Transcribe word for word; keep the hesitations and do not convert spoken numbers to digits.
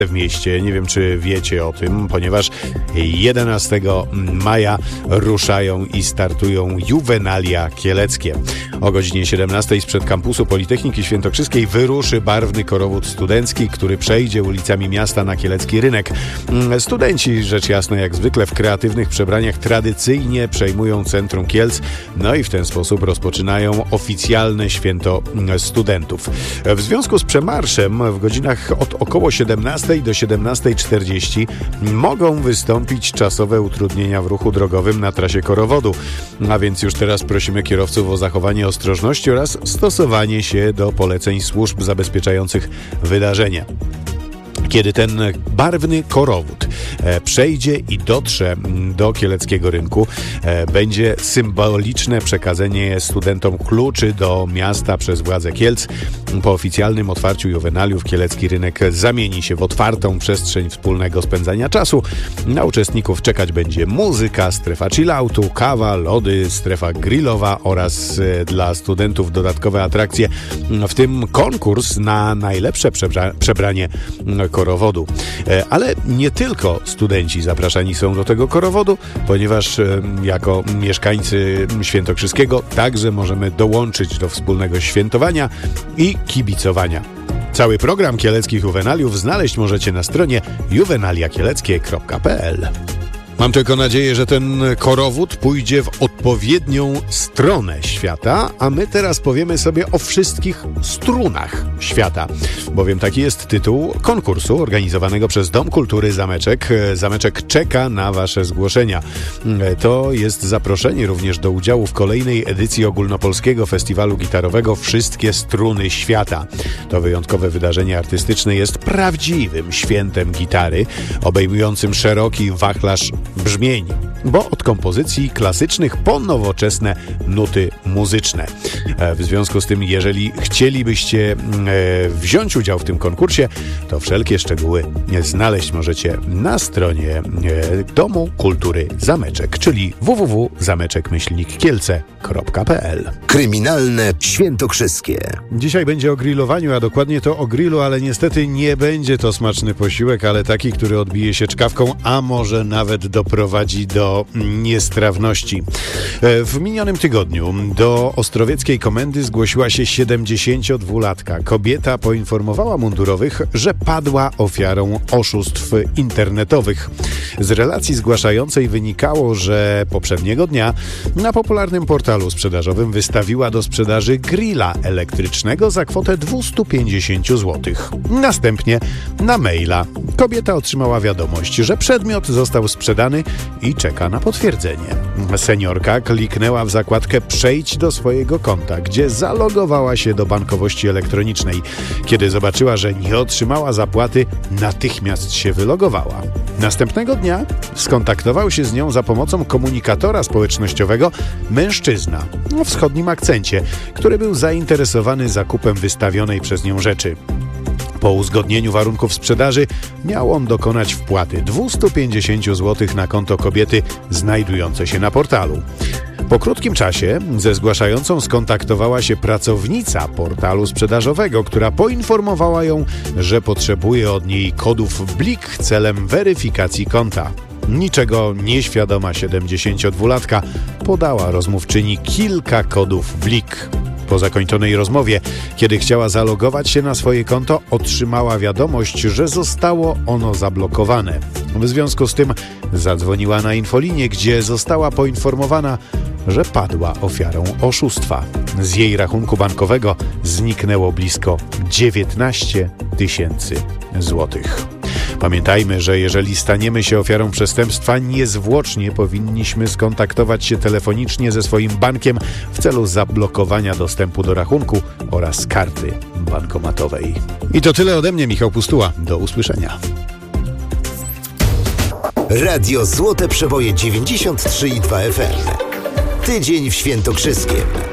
w mieście. Nie wiem, czy wiecie o tym, ponieważ jedenastego maja ruszają i startują Juwenalia Kieleckie. O godzinie siedemnastej sprzed kampusu Politechniki Świętokrzyskiej wyruszy barwny korowód studencki, który przejdzie ulicami miasta na Kielecki Rynek. Studenci, rzecz jasna, jak zwykle w kreatywnych przebraniach tradycyjnie przejmują centrum Kielc, no i w ten sposób rozpoczynają oficjalne święto studentów. W związku z przemarszem w godzinach od około siedemnastej do siedemnastej czterdzieści mogą wystąpić czasowe utrudnienia w ruchu drogowym na trasie korowodu. A więc już teraz prosimy kierowców o zachowanie ostrożności oraz stosowanie się do poleceń służb zabezpieczających wydarzenia. Kiedy ten barwny korowód e, przejdzie i dotrze do Kieleckiego Rynku, e, będzie symboliczne przekazanie studentom kluczy do miasta przez władze Kielc. Po oficjalnym otwarciu Juwenaliów Kielecki Rynek zamieni się w otwartą przestrzeń wspólnego spędzania czasu. Na uczestników czekać będzie muzyka, strefa chilloutu, kawa, lody, strefa grillowa oraz e, dla studentów dodatkowe atrakcje, w tym konkurs na najlepsze przebra- przebranie korowodu. Ale nie tylko studenci zapraszani są do tego korowodu, ponieważ jako mieszkańcy Świętokrzyskiego także możemy dołączyć do wspólnego świętowania i kibicowania. Cały program kieleckich Juwenaliów znaleźć możecie na stronie juwenalia kieleckie kropka p l. Mam tylko nadzieję, że ten korowód pójdzie w odpowiednią stronę świata, a my teraz powiemy sobie o wszystkich strunach świata, bowiem taki jest tytuł konkursu organizowanego przez Dom Kultury Zameczek. Zameczek czeka na wasze zgłoszenia. To jest zaproszenie również do udziału w kolejnej edycji ogólnopolskiego festiwalu gitarowego Wszystkie Struny Świata. To wyjątkowe wydarzenie artystyczne jest prawdziwym świętem gitary, obejmującym szeroki wachlarz brzmień, bo od kompozycji klasycznych po nowoczesne nuty muzyczne. W związku z tym, jeżeli chcielibyście wziąć udział w tym konkursie, to wszelkie szczegóły znaleźć możecie na stronie Domu Kultury Zameczek, czyli w w w kropka zameczek myślnik kielce kropka p l. Kryminalne Świętokrzyskie. Dzisiaj będzie o grillowaniu, a dokładnie to o grillu, ale niestety nie będzie to smaczny posiłek, ale taki, który odbije się czkawką, a może nawet doprowadzi do niestrawności. W minionym tygodniu do ostrowieckiej komendy zgłosiła się siedemdziesięciodwulatka. Kobieta poinformowała mundurowych, że padła ofiarą oszustw internetowych. Z relacji zgłaszającej wynikało, że poprzedniego dnia na popularnym portalu sprzedażowym wystawiła do sprzedaży grilla elektrycznego za kwotę dwieście pięćdziesiąt złotych. Następnie na maila kobieta otrzymała wiadomość, że przedmiot został sprzedany i czeka na potwierdzenie. Seniorka kliknęła w zakładkę Przejdź do swojego konta, gdzie zalogowała się do bankowości elektronicznej. Kiedy zobaczyła, że nie otrzymała zapłaty, natychmiast się wylogowała. Następnego dnia skontaktował się z nią za pomocą komunikatora społecznościowego mężczyzna o wschodnim akcencie, który był zainteresowany zakupem wystawionej przez nią rzeczy. Po uzgodnieniu warunków sprzedaży miał on dokonać wpłaty dwieście pięćdziesiąt złotych na konto kobiety znajdujące się na portalu. Po krótkim czasie ze zgłaszającą skontaktowała się pracownica portalu sprzedażowego, która poinformowała ją, że potrzebuje od niej kodów Blik celem weryfikacji konta. Niczego nieświadoma siedemdziesięciodwulatka podała rozmówczyni kilka kodów Blik. Po zakończonej rozmowie, kiedy chciała zalogować się na swoje konto, otrzymała wiadomość, że zostało ono zablokowane. W związku z tym zadzwoniła na infolinię, gdzie została poinformowana, że padła ofiarą oszustwa. Z jej rachunku bankowego zniknęło blisko dziewiętnaście tysięcy złotych. Pamiętajmy, że jeżeli staniemy się ofiarą przestępstwa, niezwłocznie powinniśmy skontaktować się telefonicznie ze swoim bankiem w celu zablokowania dostępu do rachunku oraz karty bankomatowej. I to tyle ode mnie, Michał Pustuła. Do usłyszenia. Radio Złote Przeboje dziewięćdziesiąt trzy i dwa F M. Tydzień w Świętokrzyskiem.